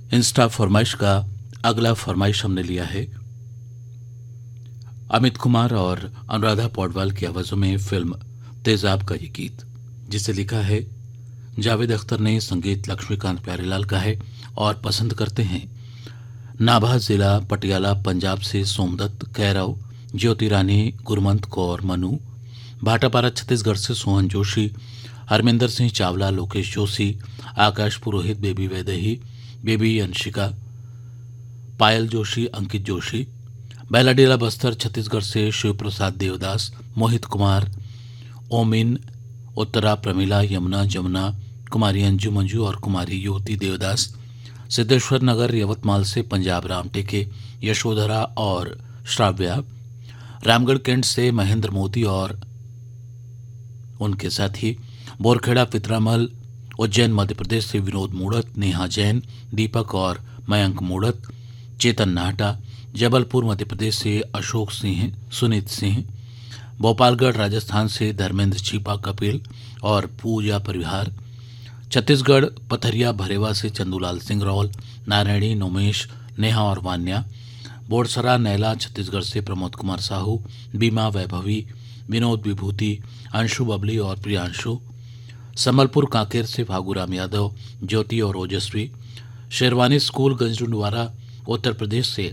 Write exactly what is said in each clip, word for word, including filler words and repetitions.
Insta फरमाइश का अगला फरमाइश हमने लिया है अमित कुमार और अनुराधा पौडवाल की आवाजों में फिल्म तेजाब का ये गीत, जिसे लिखा है जावेद अख्तर ने, संगीत लक्ष्मीकांत प्यारेलाल का है और पसंद करते हैं नाभा जिला पटियाला पंजाब से सोमदत्त, कैरव, ज्योति रानी, गुरमंत कौर, मनु भाटापारा छत्तीसगढ़ से सोहन जोशी, हरमिंदर सिंह चावला, लोकेश जोशी, आकाश पुरोहित, बेबी वैदेही, बेबी अंशिका, पायल जोशी, अंकित जोशी, बैलाडीला बस्तर छत्तीसगढ़ से शिव प्रसाद देवदास, मोहित कुमार, ओमिन, उत्तरा, प्रमिला, यमुना, जमुना, कुमारी अंजू मंजू और कुमारी युवती देवदास, सिद्धेश्वर नगर यवतमाल से पंजाब राम टेके, यशोधरा और श्राव्या, रामगढ़ कैंट से महेंद्र मोदी और उनके साथी, बोरखेड़ा पितरामल, उज्जैन मध्य प्रदेश से विनोद मूड़त, नेहा जैन, दीपक और मयंक मूड़त, चेतन नाहटा, जबलपुर मध्य प्रदेश से अशोक सिंह, सुनीत सिंह, भोपालगढ़ राजस्थान से धर्मेंद्र चीपा, कपिल और पूजा परिहार, छत्तीसगढ़ पथरिया भरेवा से चंदूलाल सिंह रौल, नारायणी, नोमेश, नेहा और वान्या, बोरसरा नैला छत्तीसगढ़ से प्रमोद कुमार साहू, बीमा, वैभवी, विनोद विभूति, अंशु बबली और प्रियांशु, संबलपुर कांकेर से फागूराम यादव, ज्योति और ओजस्वी, शेरवानी स्कूल गंजडुंडवारा उत्तर प्रदेश से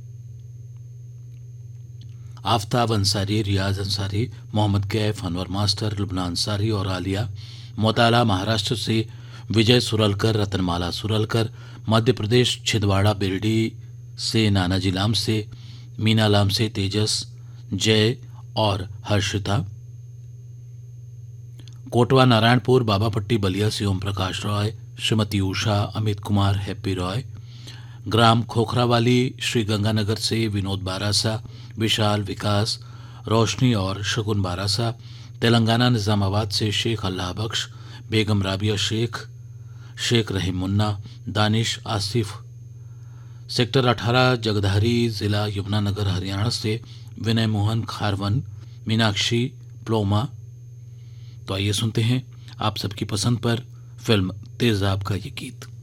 आफ्ताब अंसारी, रियाज अंसारी, मोहम्मद कैफ, अनवर मास्टर, लुबना अंसारी और आलिया, मोताला महाराष्ट्र से विजय सुरलकर, रतनमाला सुरलकर, मध्य प्रदेश छिंदवाड़ा बिरडी से नानाजी लाम से, मीना लाम से तेजस, जय और हर्षिता, कोटवा नारायणपुर बाबापट्टी बलिया से ओम प्रकाश रॉय, श्रीमती उषा, अमित कुमार, हैप्पी रॉय, ग्राम खोखरावाली श्री गंगानगर से विनोद बारासा, विशाल, विकास, रोशनी और शगुन बारासा, तेलंगाना निजामाबाद से शेख अल्लाह बख्श, बेगम राबिया शेख, शेख रहीम मुन्ना, दानिश, आसिफ, सेक्टर अठारह जगधारी जिला यमुनानगर हरियाणा से विनय मोहन खारवन, मीनाक्षी, प्लोमा। तो आइए सुनते हैं आप सबकी पसंद पर फिल्म तेजाब का ये गीत।